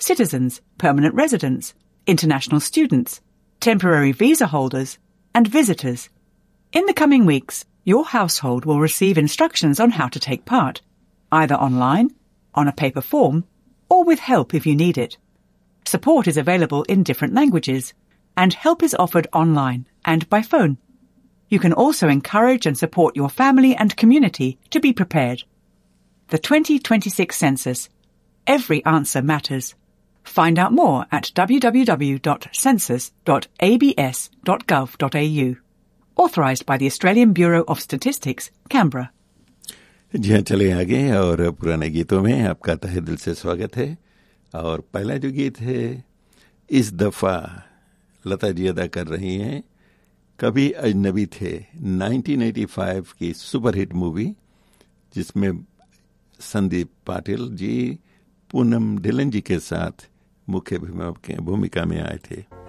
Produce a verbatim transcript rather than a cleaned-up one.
citizens, permanent residents, international students, temporary visa holders, and visitors. In the coming weeks, your household will receive instructions on how to take part, either online, on a paper form, or with help if you need it. Support is available in different languages, and help is offered online and by phone. You can also encourage and support your family and community to be prepared. The twenty twenty-six Census. Every answer matters. Find out more at w w w dot census dot a b s dot gov dot a u. Authorised by the Australian Bureau of Statistics, Canberra. जी हाँ, चले आगे और पुराने गीतों में आपका तहे दिल से स्वागत है। और पहला जो गीत है इस दफा लता जी अदा कर रही हैं कभी अजनबी थे, नाइनटीन एटी फाइव की सुपरहिट मूवी जिसमें संदीप पाटिल जी पूनम ढिल्लन जी के साथ मुख्य भूमिका में आए थे।